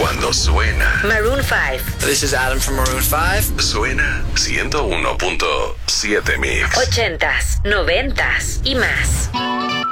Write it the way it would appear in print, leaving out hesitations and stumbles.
Cuando suena. Maroon 5. This is Adam from Maroon 5. Suena 101.7 Mix. 80s, 90s y más.